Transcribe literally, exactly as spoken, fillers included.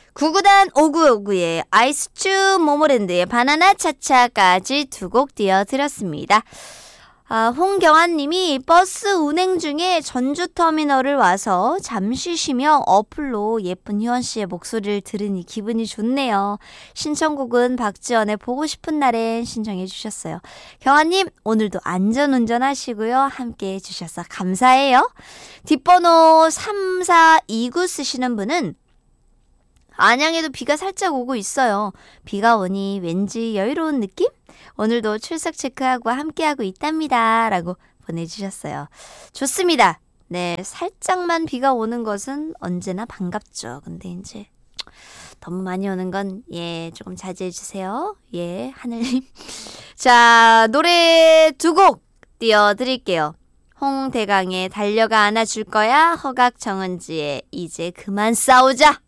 구구단 오구오구의 아이스츄 모모랜드의 바나나 차차까지 두 곡 띄워드렸습니다. 아, 홍경환님이 버스 운행 중에 전주터미널을 와서 잠시 쉬며 어플로 예쁜 희원씨의 목소리를 들으니 기분이 좋네요. 신청곡은 박지원의 보고 싶은 날엔 신청해 주셨어요. 경환님 오늘도 안전운전 하시고요. 함께 해주셔서 감사해요. 뒷번호 삼사이구 쓰시는 분은 안양에도 비가 살짝 오고 있어요. 비가 오니 왠지 여유로운 느낌? 오늘도 출석 체크하고 함께하고 있답니다. 라고 보내주셨어요. 좋습니다. 네, 살짝만 비가 오는 것은 언제나 반갑죠. 근데 이제 너무 많이 오는 건 예, 조금 자제해주세요. 예, 하늘님. 자, 노래 두 곡 띄워드릴게요. 홍대강의 달려가 안아줄 거야. 허각 정은지의 이제 그만 싸우자.